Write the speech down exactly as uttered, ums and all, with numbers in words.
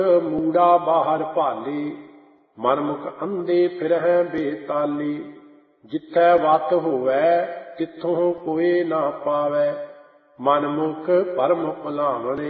मूड़ा बाहर भाली, मनमुख अंधे फिरहै बेताली। जिथै वत होवै तिथों कोई ना पावै, मनमुख परम भुलावणे।